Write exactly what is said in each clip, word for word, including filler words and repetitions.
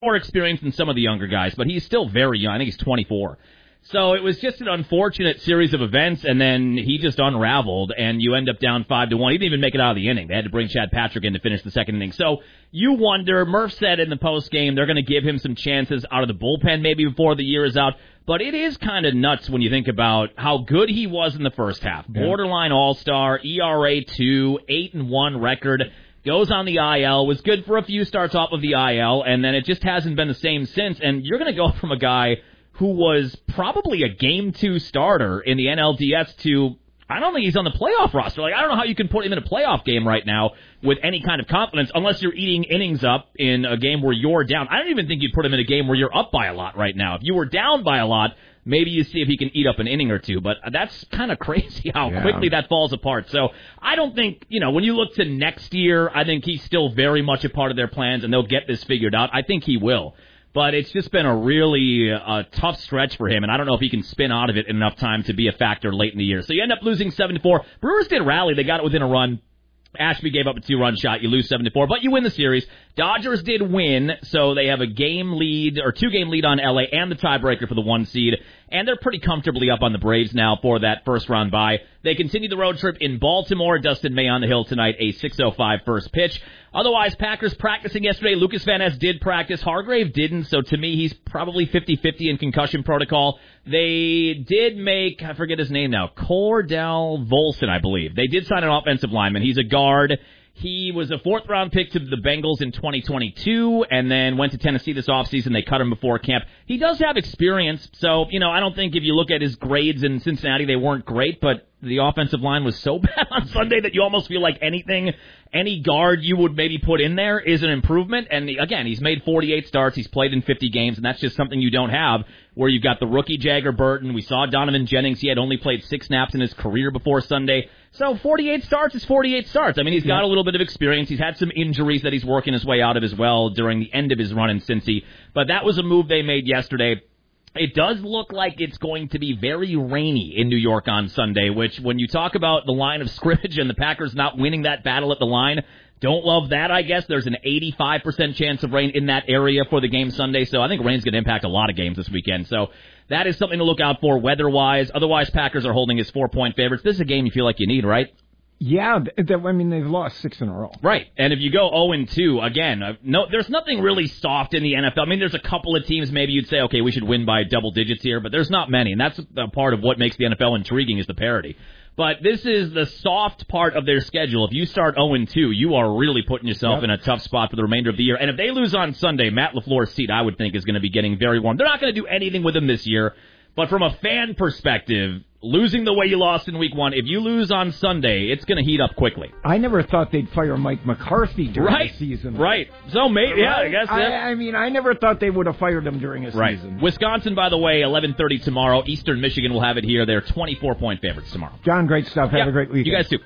more experience than some of the younger guys, but he's still very young. I think he's twenty-four. So it was just an unfortunate series of events, and then he just unraveled, and you end up down five to one. He didn't even make it out of the inning. They had to bring Chad Patrick in to finish the second inning. So you wonder, Murph said in the postgame they're going to give him some chances out of the bullpen maybe before the year is out. But it is kind of nuts when you think about how good he was in the first half. Yeah. Borderline all-star, E R A two, eight and one record. Goes on the I L, was good for a few starts off of the I L, and then it just hasn't been the same since. And you're going to go from a guy who was probably a game two starter in the N L D S to, I don't think he's on the playoff roster. Like, I don't know how you can put him in a playoff game right now with any kind of confidence unless you're eating innings up in a game where you're down. I don't even think you'd put him in a game where you're up by a lot right now. If you were down by a lot, maybe you see if he can eat up an inning or two, but that's kind of crazy how yeah. quickly that falls apart. So I don't think, you know, when you look to next year, I think he's still very much a part of their plans, and they'll get this figured out. I think he will. But it's just been a really uh, tough stretch for him, and I don't know if he can spin out of it in enough time to be a factor late in the year. So you end up losing seven to four. Brewers did rally. They got it within a run. Ashby gave up a two-run shot. You lose seven to four, but you win the series. Dodgers did win, so they have a game lead, or two-game lead on L A and the tiebreaker for the one seed, and they're pretty comfortably up on the Braves now for that first-round bye. They continue the road trip in Baltimore. Dustin May on the hill tonight, a six oh five first pitch. Otherwise, Packers practicing yesterday. Lucas Van Ness did practice. Hargrave didn't, so to me, he's probably fifty-fifty in concussion protocol. They did make, I forget his name now, Cordell Volson, I believe. They did sign an offensive lineman. He's a guard. He was a fourth-round pick to the Bengals in twenty twenty-two and then went to Tennessee this offseason. They cut him before camp. He does have experience, so, you know, I don't think if you look at his grades in Cincinnati, they weren't great, but the offensive line was so bad on Sunday that you almost feel like anything, any guard you would maybe put in there is an improvement. And, again, he's made forty-eight starts. He's played in fifty games, and that's just something you don't have where you've got the rookie Jagger Burton. We saw Donovan Jennings. He had only played six snaps in his career before Sunday. So forty-eight starts is forty-eight starts. I mean, he's got yeah. a little bit of experience. He's had some injuries that he's working his way out of as well during the end of his run in Cincy. But that was a move they made yesterday. It does look like it's going to be very rainy in New York on Sunday, which when you talk about the line of scrimmage and the Packers not winning that battle at the line, don't love that, I guess. There's an eighty-five percent chance of rain in that area for the game Sunday, so I think rain's going to impact a lot of games this weekend. So that is something to look out for weather-wise. Otherwise, Packers are holding as four-point favorites. This is a game you feel like you need, right? Yeah, I mean, they've lost six in a row. Right, and if you go oh and two, again, uh, no, there's nothing really soft in the N F L. I mean, there's a couple of teams maybe you'd say, okay, we should win by double digits here, but there's not many, and that's a part of what makes the N F L intriguing is the parity. But this is the soft part of their schedule. If you start oh and two, you are really putting yourself yep. in a tough spot for the remainder of the year. And if they lose on Sunday, Matt LaFleur's seat, I would think, is going to be getting very warm. They're not going to do anything with him this year. But from a fan perspective, losing the way you lost in week one, if you lose on Sunday, it's going to heat up quickly. I never thought they'd fire Mike McCarthy during right. the season. Right. So, maybe, yeah, I guess. Yeah. I, I mean, I never thought they would have fired him during a right. season. Wisconsin, by the way, eleven thirty tomorrow. Eastern Michigan will have it here. They're twenty-four point favorites tomorrow. John, great stuff. Have yep. a great weekend. You guys too.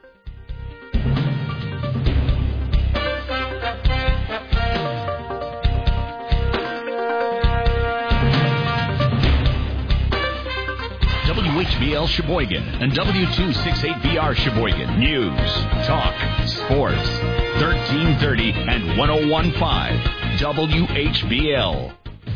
W H B L Sheboygan and W two sixty-eight B R Sheboygan. News, talk, sports. thirteen thirty and one oh one point five W H B L.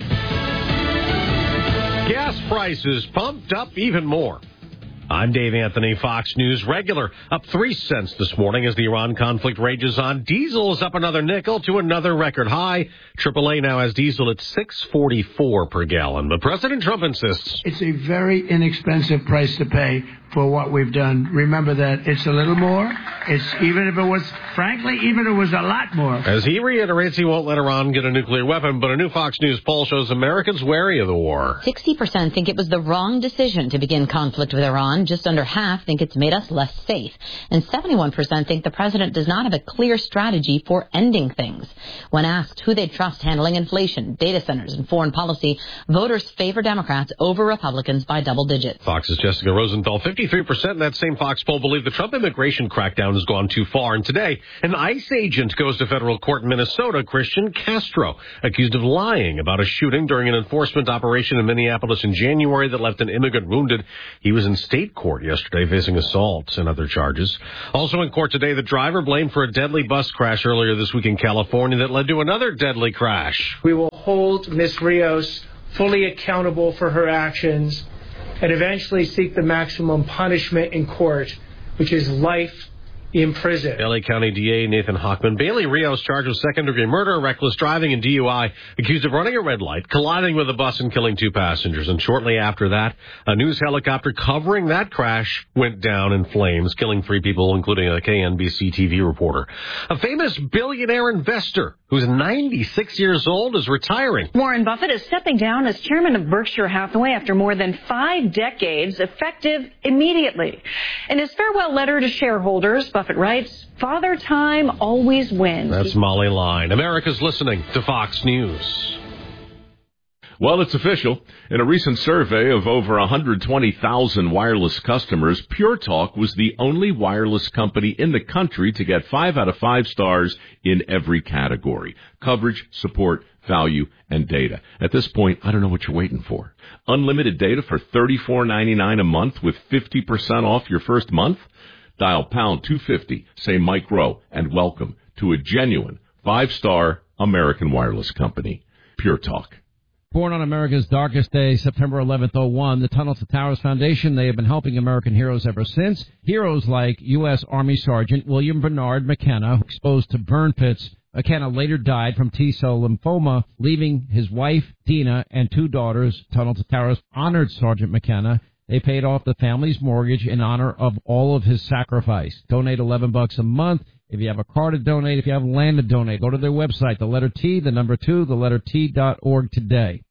Gas prices pumped up even more. I'm Dave Anthony, Fox News regular. Up three cents this morning as the Iran conflict rages on. Diesel is up another nickel to another record high. triple A now has diesel at six forty-four per gallon. But President Trump insists it's a very inexpensive price to pay for what we've done. Remember that it's a little more. It's even if it was, frankly, even if it was a lot more. As he reiterates he won't let Iran get a nuclear weapon, but a new Fox News poll shows Americans wary of the war. sixty percent think it was the wrong decision to begin conflict with Iran. Just under half think it's made us less safe. And seventy-one percent think the president does not have a clear strategy for ending things. When asked who they trust handling inflation, data centers, and foreign policy, voters favor Democrats over Republicans by double digits. Fox's Jessica Rosenthal, fifty-three percent in that same Fox poll believe the Trump immigration crackdown has gone too far. And today, an ICE agent goes to federal court in Minnesota, Christian Castro, accused of lying about a shooting during an enforcement operation in Minneapolis in January that left an immigrant wounded. He was in state state court yesterday facing assault and other charges. Also in court today, the driver blamed for a deadly bus crash earlier this week in California that led to another deadly crash. We will hold Miz Rios fully accountable for her actions and eventually seek the maximum punishment in court, which is life in prison. L A County D A Nathan Hochman. Bailey Rios charged with second-degree murder, reckless driving, and D U I, accused of running a red light, colliding with a bus, and killing two passengers. And shortly after that, a news helicopter covering that crash went down in flames, killing three people, including a K N B C T V reporter. A famous billionaire investor who's ninety-six years old is retiring. Warren Buffett is stepping down as chairman of Berkshire Hathaway after more than five decades, effective immediately. In his farewell letter to shareholders, Buffett writes, "Father Time always wins." That's Molly Line. America's listening to Fox News. Well, it's official. In a recent survey of over one hundred twenty thousand wireless customers, Pure Talk was the only wireless company in the country to get five out of five stars in every category: coverage, support, value, and data. At this point, I don't know what you're waiting for. Unlimited data for thirty-four ninety-nine a month with fifty percent off your first month? Dial pound two fifty, say Mike Rowe, and welcome to a genuine five-star American wireless company. Pure Talk. Born on America's darkest day, September eleventh, oh one, the Tunnel to Towers Foundation, they have been helping American heroes ever since. Heroes like U S. Army Sergeant William Bernard McKenna, exposed to burn pits. McKenna later died from T-cell lymphoma, leaving his wife, Dina, and two daughters. Tunnel to Towers honored Sergeant McKenna. They paid off the family's mortgage in honor of all of his sacrifice. Donate eleven bucks a month. If you have a car to donate, if you have land to donate, go to their website, the letter T, the number two, the letter T dot org today.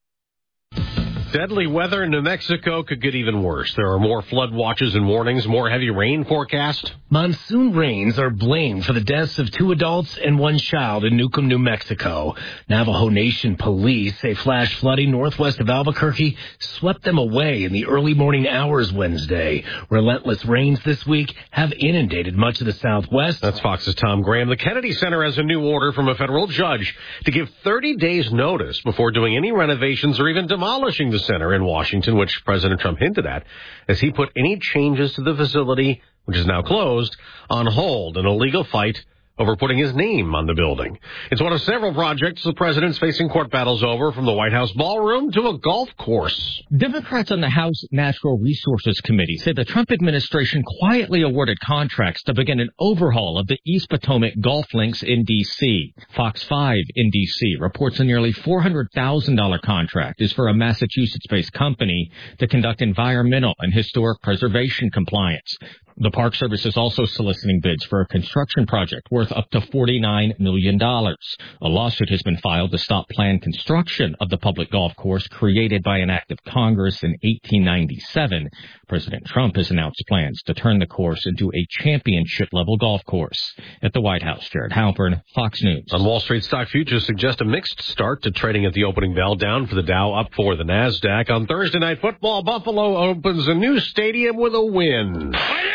Deadly weather in New Mexico could get even worse. There are more flood watches and warnings, more heavy rain forecast. Monsoon rains are blamed for the deaths of two adults and one child in Newcomb, New Mexico. Navajo Nation police say flash flooding northwest of Albuquerque swept them away in the early morning hours Wednesday. Relentless rains this week have inundated much of the southwest. That's Fox's Tom Graham. The Kennedy Center has a new order from a federal judge to give thirty days notice before doing any renovations or even demolishing the center in Washington, which President Trump hinted at, as he put any changes to the facility, which is now closed, on hold in a legal fight over putting his name on the building. It's one of several projects the president's facing court battles over, from the White House ballroom to a golf course. Democrats on the House Natural Resources Committee say the Trump administration quietly awarded contracts to begin an overhaul of the East Potomac golf links in D C Fox five in D C reports a nearly four hundred thousand dollars contract is for a Massachusetts-based company to conduct environmental and historic preservation compliance. The Park Service is also soliciting bids for a construction project worth up to forty-nine million dollars. A lawsuit has been filed to stop planned construction of the public golf course created by an act of Congress in eighteen ninety-seven. President Trump has announced plans to turn the course into a championship-level golf course. At the White House, Jared Halpern, Fox News. On Wall Street, stock futures suggest a mixed start to trading at the opening bell, down for the Dow, up for the NASDAQ. On Thursday Night Football, Buffalo opens a new stadium with a win.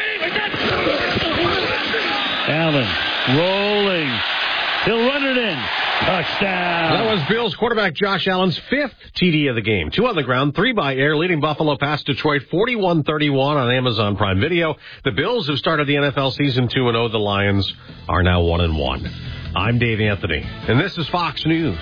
Allen rolling. He'll run it in. Touchdown. That was Bills quarterback Josh Allen's fifth T D of the game. Two on the ground, three by air, leading Buffalo past Detroit forty-one thirty-one on Amazon Prime Video. The Bills have started the N F L season two and oh. The Lions are now one and one. I'm Dave Anthony, and this is Fox News.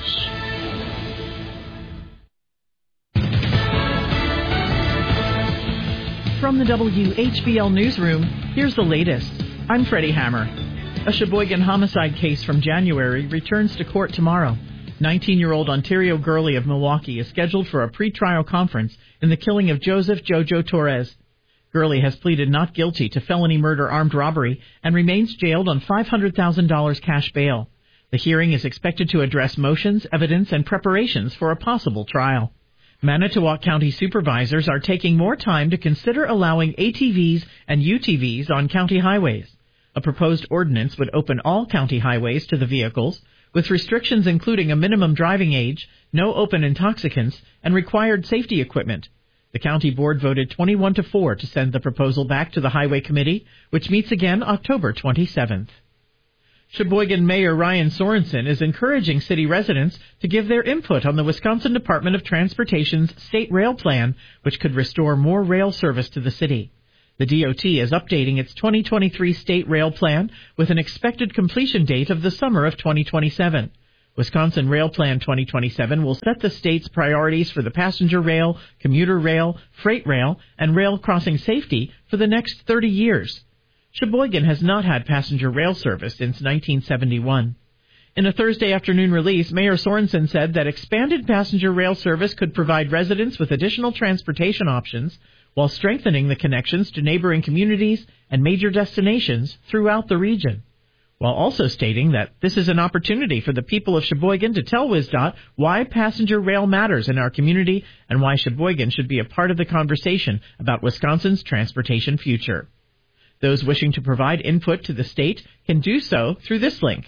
From the W H B L Newsroom, here's the latest. I'm Freddie Hammer. A Sheboygan homicide case from January returns to court tomorrow. nineteen-year-old Ontario Gurley of Milwaukee is scheduled for a pretrial conference in the killing of Joseph Jojo Torres. Gurley has pleaded not guilty to felony murder armed robbery and remains jailed on five hundred thousand dollars cash bail. The hearing is expected to address motions, evidence, and preparations for a possible trial. Manitowoc County supervisors are taking more time to consider allowing A T Vs and U T Vs on county highways. A proposed ordinance would open all county highways to the vehicles, with restrictions including a minimum driving age, no open intoxicants, and required safety equipment. The county board voted twenty-one to four to send the proposal back to the Highway Committee, which meets again October twenty-seventh. Sheboygan Mayor Ryan Sorensen is encouraging city residents to give their input on the Wisconsin Department of Transportation's State Rail Plan, which could restore more rail service to the city. The D O T is updating its twenty twenty-three state rail plan with an expected completion date of the summer of twenty twenty-seven. Wisconsin Rail Plan twenty twenty-seven will set the state's priorities for the passenger rail, commuter rail, freight rail, and rail crossing safety for the next thirty years. Sheboygan has not had passenger rail service since nineteen seventy-one. In a Thursday afternoon release, Mayor Sorensen said that expanded passenger rail service could provide residents with additional transportation options while strengthening the connections to neighboring communities and major destinations throughout the region, while also stating that this is an opportunity for the people of Sheboygan to tell WisDOT why passenger rail matters in our community and why Sheboygan should be a part of the conversation about Wisconsin's transportation future. Those wishing to provide input to the state can do so through this link,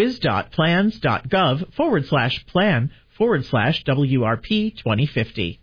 wis.plans.gov forward slash plan forward slash WRP 2050.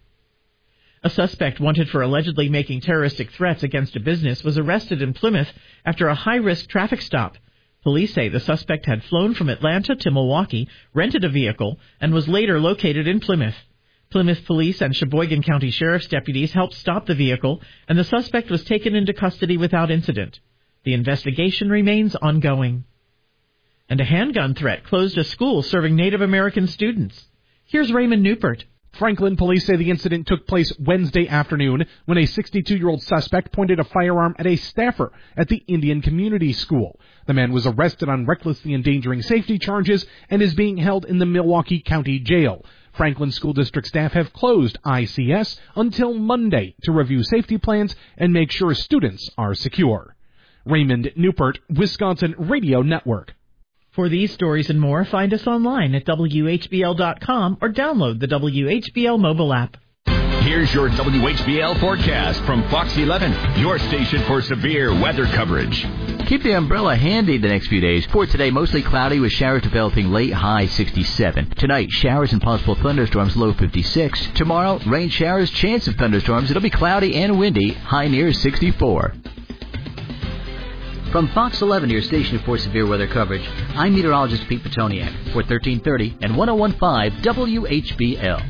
A suspect wanted for allegedly making terroristic threats against a business was arrested in Plymouth after a high-risk traffic stop. Police say the suspect had flown from Atlanta to Milwaukee, rented a vehicle, and was later located in Plymouth. Plymouth Police and Sheboygan County Sheriff's deputies helped stop the vehicle, and the suspect was taken into custody without incident. The investigation remains ongoing. And a handgun threat closed a school serving Native American students. Here's Raymond Newport. Franklin police say the incident took place Wednesday afternoon when a sixty-two-year-old suspect pointed a firearm at a staffer at the Indian Community School. The man was arrested on recklessly endangering safety charges and is being held in the Milwaukee County Jail. Franklin School District staff have closed I C S until Monday to review safety plans and make sure students are secure. Raymond Newport, Wisconsin Radio Network. For these stories and more, find us online at W H B L dot com or download the W H B L mobile app. Here's your W H B L forecast from Fox eleven, your station for severe weather coverage. Keep the umbrella handy the next few days. For today, mostly cloudy with showers developing late, high sixty-seven. Tonight, showers and possible thunderstorms, low fifty-six. Tomorrow, rain showers, chance of thunderstorms. It'll be cloudy and windy, high near sixty-four. From Fox eleven, your station for severe weather coverage, I'm meteorologist Pete Petoniak for thirteen thirty and ten fifteen W H B L.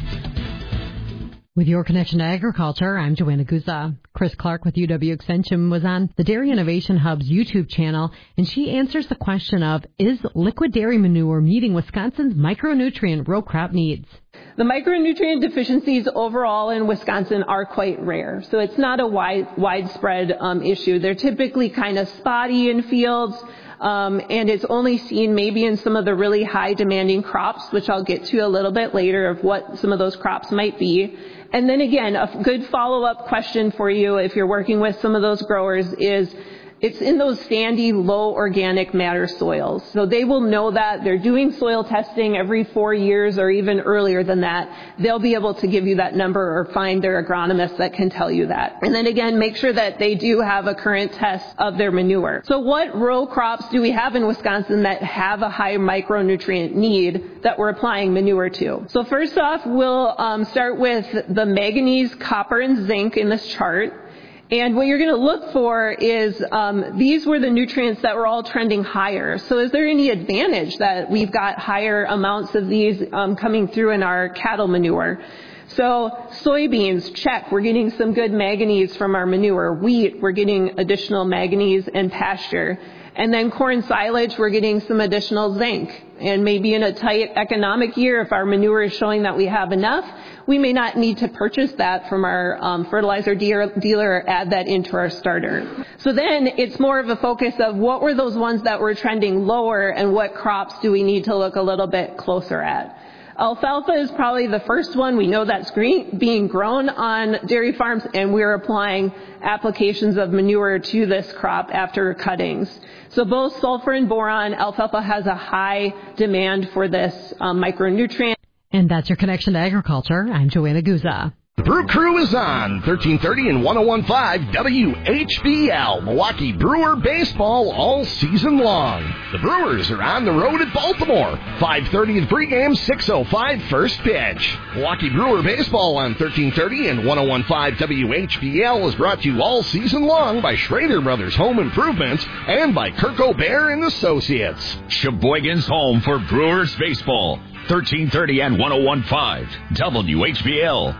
With your connection to agriculture, I'm Joanna Guza. Chris Clark with U W Extension was on the Dairy Innovation Hub's YouTube channel, and she answers the question of, is liquid dairy manure meeting Wisconsin's micronutrient row crop needs? The micronutrient deficiencies overall in Wisconsin are quite rare, so it's not a wide, widespread um, issue. They're typically kind of spotty in fields, um, and it's only seen maybe in some of the really high demanding crops, which I'll get to a little bit later of what some of those crops might be. And then again, a good follow-up question for you if you're working with some of those growers is, it's in those sandy, low organic matter soils. So they will know that. They're doing soil testing every four years or even earlier than that. They'll be able to give you that number or find their agronomist that can tell you that. And then again, make sure that they do have a current test of their manure. So what row crops do we have in Wisconsin that have a high micronutrient need that we're applying manure to? So first off, we'll um, start with the manganese, copper, and zinc in this chart. And what you're going to look for is um, these were the nutrients that were all trending higher. So is there any advantage that we've got higher amounts of these um, coming through in our cattle manure? So soybeans, check. We're getting some good manganese from our manure. Wheat, we're getting additional manganese and pasture. And then corn silage, we're getting some additional zinc. And maybe in a tight economic year, if our manure is showing that we have enough, we may not need to purchase that from our um, fertilizer dealer, dealer or add that into our starter. So then it's more of a focus of what were those ones that were trending lower and what crops do we need to look a little bit closer at. Alfalfa is probably the first one. We know that's green, being grown on dairy farms, and we're applying applications of manure to this crop after cuttings. So both sulfur and boron, alfalfa has a high demand for this um, micronutrient. And that's your connection to agriculture. I'm Joanna Guza. The Brew Crew is on thirteen thirty and ten fifteen W H B L, Milwaukee Brewer baseball all season long. The Brewers are on the road at Baltimore. five thirty in pregame, six oh five first pitch. Milwaukee Brewer baseball on thirteen thirty and ten fifteen W H B L is brought to you all season long by Schrader Brothers Home Improvements and by Kirk O'Bear and Associates. Sheboygan's home for Brewers baseball. thirteen thirty and ten fifteen W H B L.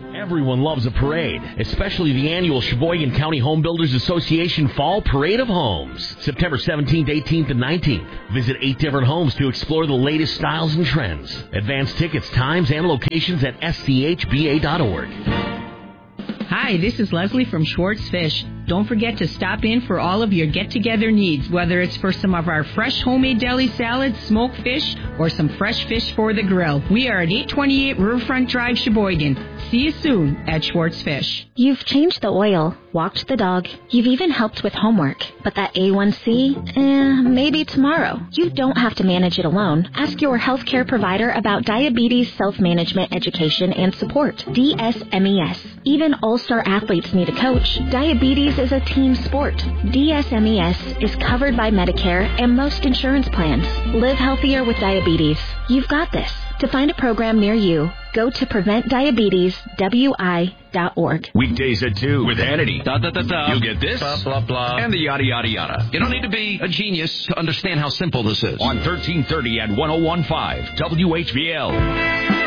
Everyone loves a parade, especially the annual Sheboygan County Home Builders Association Fall Parade of Homes, September seventeenth, eighteenth, and nineteenth. Visit eight different homes to explore the latest styles and trends. Advance tickets, times, and locations at S C H B A dot org. Hi, this is Leslie from Schwartz Fish. Don't forget to stop in for all of your get-together needs, whether it's for some of our fresh homemade deli salads, smoked fish, or some fresh fish for the grill. We are at eight twenty-eight Riverfront Drive, Sheboygan. See you soon at Schwartz Fish. You've changed the oil, walked the dog, you've even helped with homework. But that A one C, eh, maybe tomorrow. You don't have to manage it alone. Ask your healthcare provider about diabetes self-management education and support, D S M E S. Even all-star athletes need a coach. Diabetes is a team sport. D S M E S is covered by Medicare and most insurance plans. Live healthier with diabetes. You've got this. To find a program near you, go to prevent diabetes w i dot org. Weekdays at two with Hannity. Da, da, da, da. You'll get this, blah, blah, blah, and the yada, yada, yada. You don't need to be a genius to understand how simple this is. On thirteen thirty and one oh one point five W H B L.